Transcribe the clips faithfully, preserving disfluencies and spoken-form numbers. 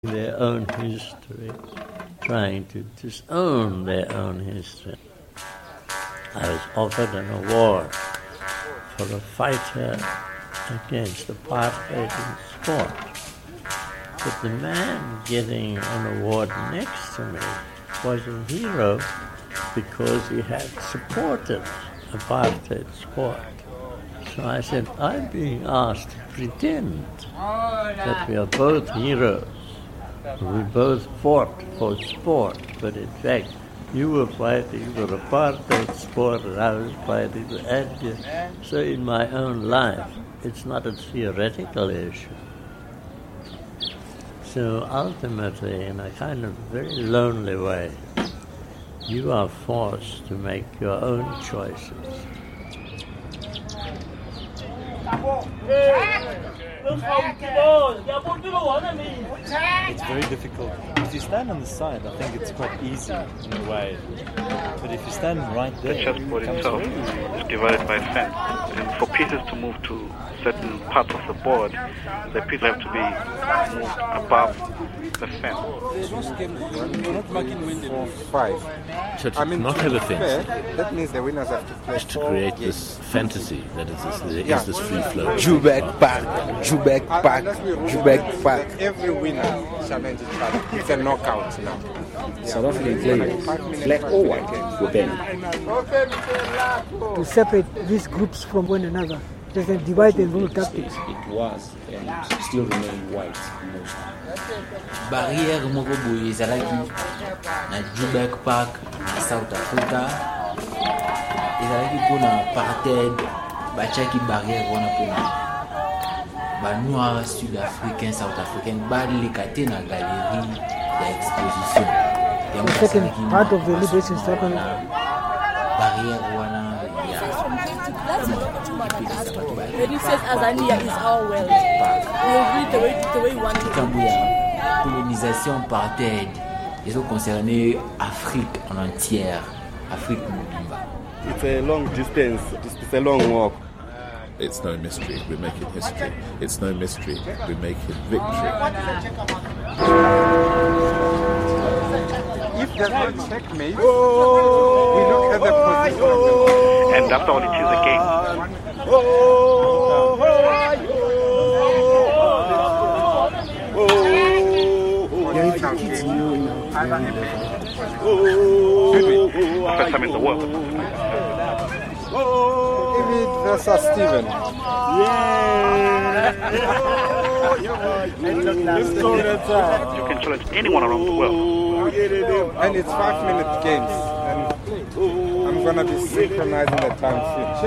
their own history, trying to disown their own history. I was offered an award for a fighter against apartheid in sport. But the man getting an award next to me was a hero because he had supported apartheid sport. So I said, I'm being asked to pretend that we are both heroes. We both fought for sport, but in fact, you were fighting for apartheid sport and I was fighting for anti. So in my own life, it's not a theoretical issue. So ultimately, in a kind of very lonely way, you are forced to make your own choices. It's very difficult. If you stand on the side, I think it's quite easy in a way. But if you stand right there, the chessboard itself is divided by a fence. And for pieces to move to certain parts of the board, the pieces have to be moved above the fence. Four, five. So to I mean, not to have a be fence fair, that means the winners have to play is to four create games. this fantasy that is this, there Yeah. is this free flow. Joburg Park, Joburg Uh, Park, unless we rule Joburg that Park. every winner challenge each other. It's a knockout now. South African players, black or white, were banned. To separate these groups from one another. There's a divide and rule tactics. It was and still remain white most. Barrière moko boye ezalaki na Joburg Park na South Africa ezalaki mpona apartheid batiaki barrière wana mpona banoir sud-africain south africain baleka te na galerie ya exposition The second part of the liberation struggle. barrière wana ya When he says Azania is our world, we agree the way, the way we want it. kambo ya colonisation apartheid ezo concerner Afrique en entière, Afrique mobimba. It's a long distance, it's a long walk. It's no mystery, we make it history. It's no mystery, we make it victory. If there's not checkmate, we look at the position. And after all, it is a game. The first time in the world. David versus Steven. You can challenge anyone around the world. And it's five minute games. And I'm gonna be synchronizing the time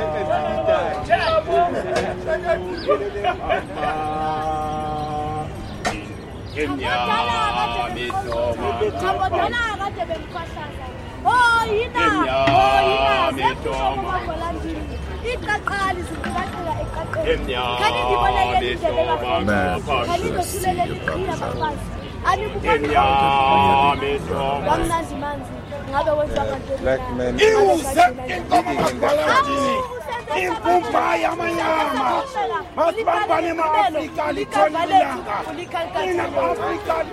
Man, let's see about Black men digging in the Impumba ya manyama. Masibamba ni Afrika litonilanga. Ina Afrika.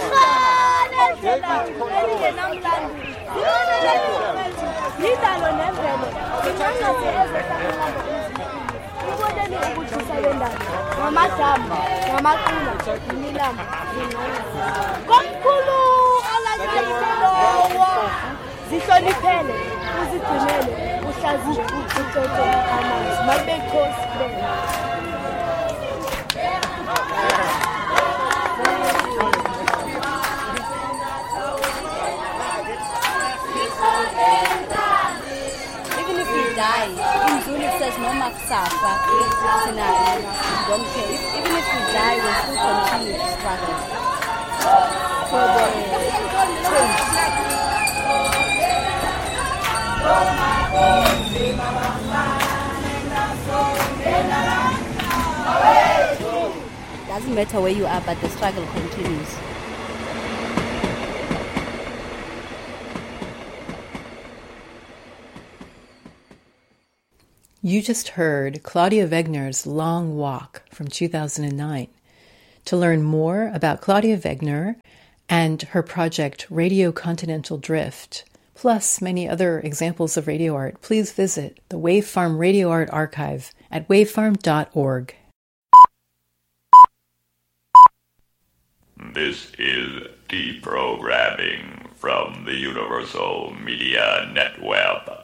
Zihloniphele uzigcinele uhlazi ucoce amanzi mabekhosi Even if we die, in Zulu it says no makusafa. We don't care. If, even if we die, we'll still continue to struggle for the change. Doesn't matter where you are, but the struggle continues. You just heard Claudia Wegner's Long Walk from two thousand nine. To learn more about Claudia Wegner and her project Radio Continental Drift, plus many other examples of radio art, please visit the Wave Farm Radio Art Archive at wavefarm dot org. This is deprogramming from the Universal Media Network.